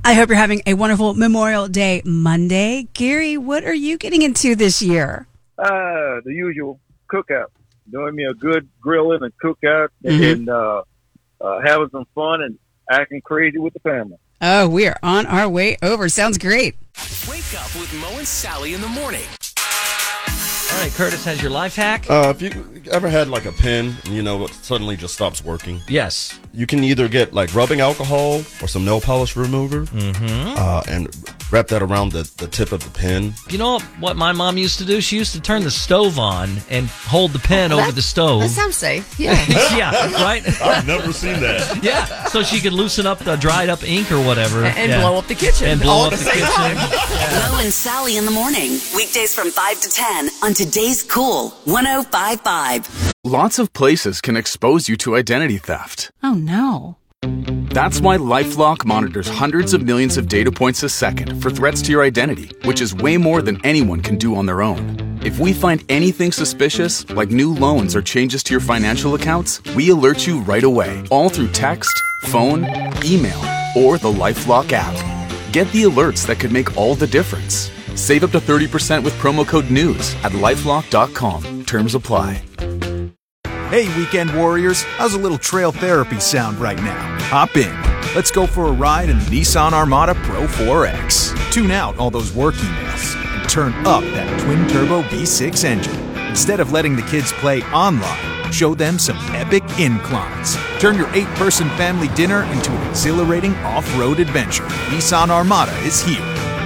I hope you're having a wonderful Memorial Day Monday. Gary, what are you getting into this year? The usual cookout. Doing me a good grilling and cookout and having some fun and acting crazy with the family. Oh, we are on our way over. Sounds great. Wake up with Mo and Sally in the morning. All right, Curtis has your life hack. If you ever had like a pen, and it suddenly just stops working. Yes. You can either get like rubbing alcohol or some nail polish remover, and wrap that around the tip of the pen. You know what my mom used to do? She used to turn the stove on and hold the pen over the stove. That sounds safe. Yeah. Yeah, right? I've never seen that. Yeah, so she could loosen up the dried up ink or whatever. And blow up the kitchen. And blow up the kitchen. Mo and Sally in the morning. Weekdays from 5 to 10 on today's Cool 105.5. Lots of places can expose you to identity theft. Oh, no. That's why LifeLock monitors hundreds of millions of data points a second for threats to your identity, which is way more than anyone can do on their own. If we find anything suspicious, like new loans or changes to your financial accounts, we alert you right away, all through text, phone, email, or the LifeLock app. Get the alerts that could make all the difference. Save up to 30% with promo code NEWS at LifeLock.com. Terms apply. Hey, weekend warriors, how's a little trail therapy sound right now? Hop in. Let's go for a ride in the Nissan Armada Pro 4X. Tune out all those work emails and turn up that twin-turbo V6 engine. Instead of letting the kids play online, show them some epic inclines. Turn your 8-person family dinner into an exhilarating off-road adventure. Nissan Armada is here.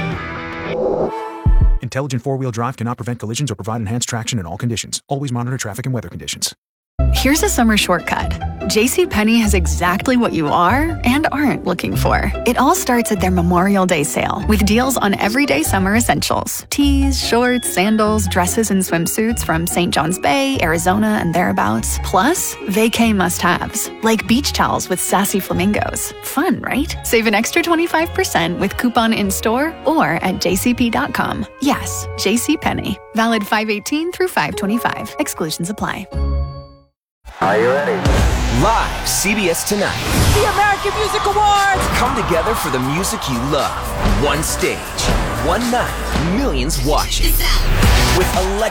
Intelligent four-wheel drive cannot prevent collisions or provide enhanced traction in all conditions. Always monitor traffic and weather conditions. Here's a summer shortcut. JCPenney has exactly what you are and aren't looking for. It all starts at their Memorial Day sale with deals on everyday summer essentials. Tees, shorts, sandals, dresses, and swimsuits from St. John's Bay, Arizona, and thereabouts. Plus, vacay must-haves, like beach towels with sassy flamingos. Fun, right? Save an extra 25% with coupon in-store or at jcp.com. Yes, JCPenney. Valid 5/18 through 5/25. Exclusions apply. Are you ready? Live, CBS Tonight. The American Music Awards. Come together for the music you love. One stage, one night, millions watching. With